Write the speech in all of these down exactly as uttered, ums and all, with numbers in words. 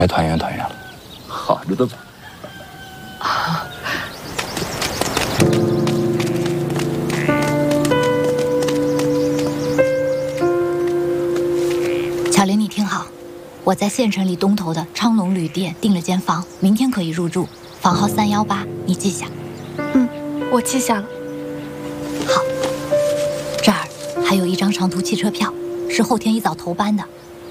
该团圆团圆了。 好着的吧。 啊。 巧玲，你听好，我在县城里东头的昌隆旅店订了间房，明天可以入住，房号三幺八，你记下。 嗯，我记下了。 好，这儿还有一张长途汽车票，是后天一早头班的。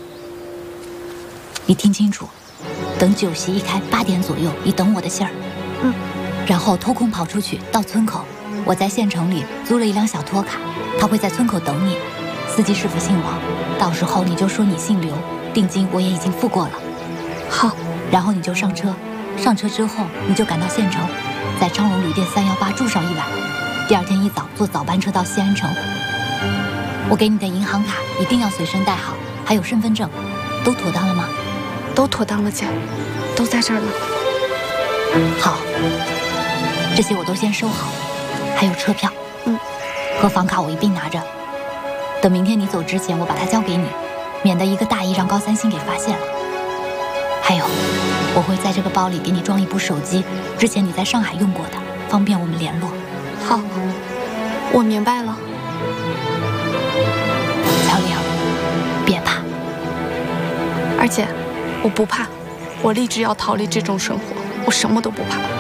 你听清楚，等酒席一开，八点左右，你等我的信儿。 嗯。 然后偷空跑出去到村口，我在县城里租了一辆小拖卡，他会在村口等你。司机师傅姓王，到时候你就说你姓刘，定金我也已经付过了。 好， 然后你就上车，上车之后你就赶到县城，在昌隆旅店三幺八住上一晚，第二天一早坐早班车到西安城。我给你的银行卡一定要随身带好，还有身份证，都妥当了吗？ 都妥当了，姐，都在这儿呢。 好，这些我都先收好，还有车票， 嗯， 和房卡我一并拿着。等明天你走之前，我把它交给你，免得一个大意让高三星给发现了。还有，我会在这个包里给你装一部手机，之前你在上海用过的，方便我们联络。 好，我明白了。 小玲，别怕。 二姐，我不怕，我立志要逃离这种生活，我什么都不怕。